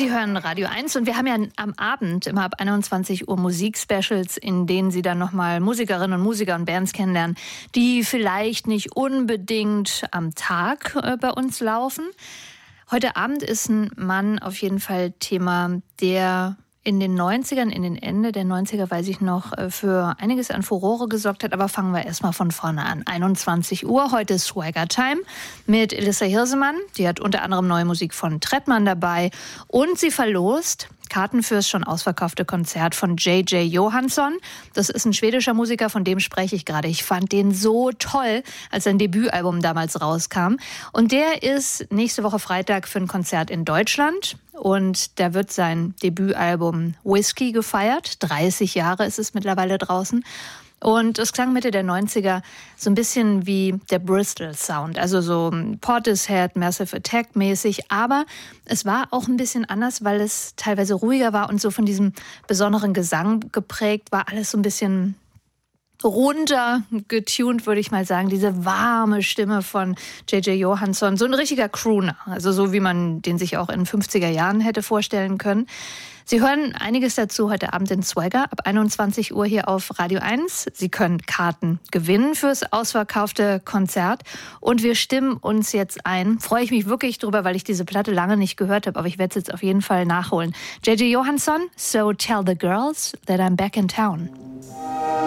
Sie hören Radio 1 und wir haben ja am Abend immer ab 21 Uhr Musikspecials, in denen Sie dann nochmal Musikerinnen und Musiker und Bands kennenlernen, die vielleicht nicht unbedingt am Tag bei uns laufen. Heute Abend ist ein Mann auf jeden Fall Thema, der in den 90ern, in den Ende der 90er, weiß ich noch, für einiges an Furore gesorgt hat. Aber fangen wir erstmal von vorne an. 21 Uhr, heute ist Swagger Time mit Elissa Hirsemann. Die hat unter anderem neue Musik von Trettmann dabei. Und sie verlost Karten fürs schon ausverkaufte Konzert von J.J. Johansson. Das ist ein schwedischer Musiker, von dem spreche ich gerade. Ich fand den so toll, als sein Debütalbum damals rauskam. Und der ist nächste Woche Freitag für ein Konzert in Deutschland. Und da wird sein Debütalbum Whiskey gefeiert. 30 Jahre ist es mittlerweile draußen. Und es klang Mitte der 90er so ein bisschen wie der Bristol-Sound, also so Portishead, Massive Attack mäßig. Aber es war auch ein bisschen anders, weil es teilweise ruhiger war und so von diesem besonderen Gesang geprägt war. Alles so ein bisschen runter getuned, würde ich mal sagen. Diese warme Stimme von J.J. Johansson, so ein richtiger Crooner. Also so, wie man den sich auch in den 50er Jahren hätte vorstellen können. Sie hören einiges dazu heute Abend in Swagger ab 21 Uhr hier auf Radio 1. Sie können Karten gewinnen fürs ausverkaufte Konzert. Und wir stimmen uns jetzt ein. Freue ich mich wirklich drüber, weil ich diese Platte lange nicht gehört habe. Aber ich werde es jetzt auf jeden Fall nachholen. J.J. Johansson, So Tell the Girls That I'm Back in Town.